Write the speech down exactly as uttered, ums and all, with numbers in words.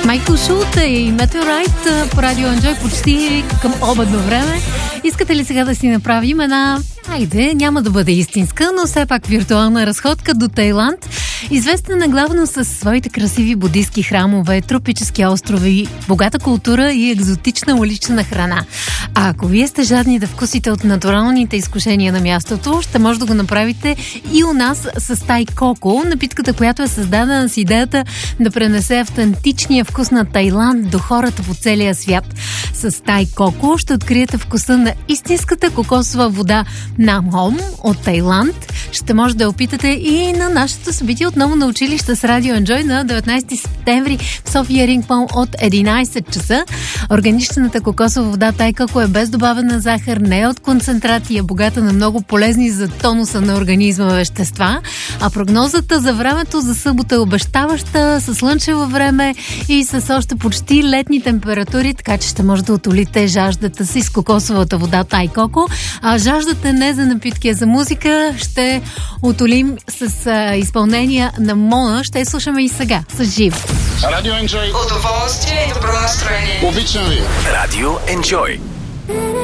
Майкъл Шулт и Meteorite по Радио Enjoy почти към обедно време. Искате ли сега да си направим една, айде, няма да бъде истинска, но все пак виртуална разходка до Тайланд, известна главно с своите красиви будистки храмове, тропически острови, богата култура и екзотична улична храна. А ако вие сте жадни да вкусите от натуралните изкушения на мястото, ще може да го направите и у нас с Тай Коко, напитката, която е създадена с идеята да пренесе автентичния вкус на Тайланд до хората по целия свят. С Тай Коко ще откриете вкуса на истинската кокосова вода Намхом от Тайланд. Ще може да я опитате и на нашето събитие отново на училище с Радио Enjoy на деветнайсети септември в София Рингпон от единайсет часа. Органичната кокосова вода Тай Коко е без добавена захар, не е от концентрат и е богата на много полезни за тонуса на организма вещества. А прогнозата за времето за събота е обещаваща, с слънчево време и с още почти летни температури, така че ще може да утолите жаждата си с кокосовата вода Тай Коко. А жаждата не за напитки, а за музика ще утолим с а, изпълнение на Мона. Ще я слушаме и сега, с живо. Радио Enjoy. Удоволствие и добро настроение. Обичам ви. Радио Enjoy.